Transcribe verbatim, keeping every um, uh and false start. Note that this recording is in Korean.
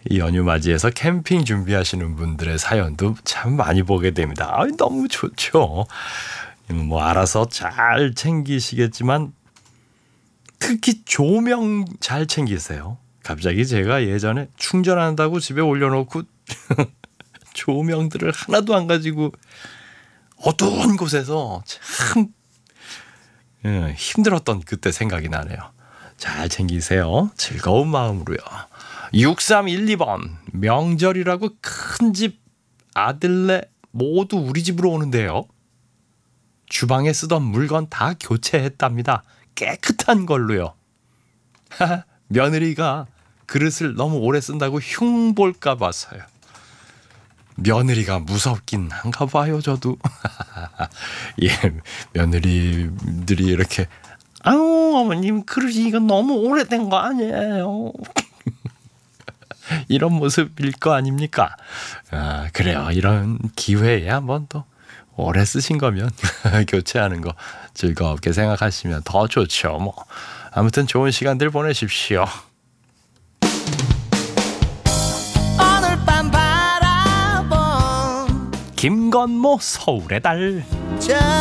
이 연휴 맞이해서 캠핑 준비하시는 분들의 사연도 참 많이 보게 됩니다. 아, 너무 좋죠. 뭐 알아서 잘 챙기시겠지만 특히 조명 잘 챙기세요. 갑자기 제가 예전에 충전한다고 집에 올려놓고 조명들을 하나도 안 가지고 어두운 곳에서 참 힘들었던 그때 생각이 나네요. 잘 챙기세요. 즐거운 마음으로요. 육삼일이 번 명절이라고 큰 집 아들네 모두 우리 집으로 오는데요. 주방에 쓰던 물건 다 교체했답니다. 깨끗한 걸로요. 며느리가 그릇을 너무 오래 쓴다고 흉 볼까 봐서요. 며느리가 무섭긴 한가 봐요, 저도. 예, 며느리들이 이렇게 아우 어머님 그릇이 이거 너무 오래된 거 아니에요. 이런 모습일 거 아닙니까? 아, 그래요. 이런 기회에 한번 또 오래 쓰신 거면 교체하는 거 즐겁게 생각하시면 더 좋죠. 뭐 아무튼 좋은 시간들 보내십시오. 오늘 밤 바라본 김건모 서울의 달.